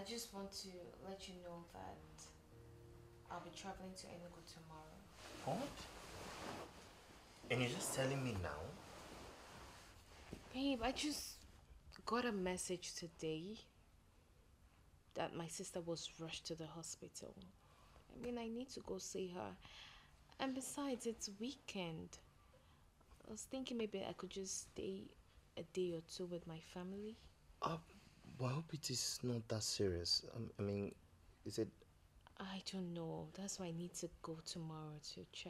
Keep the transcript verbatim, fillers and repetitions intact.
just want to let you know that I'll be traveling to Enugu tomorrow. What? And you're just telling me now? Babe, I just got a message today that my sister was rushed to the hospital. I mean, I need to go see her. And besides, it's weekend. I was thinking maybe I could just stay a day or two with my family. Uh, well, I hope it is not that serious. Um, I mean, is it... I don't know. That's why I need to go tomorrow to check.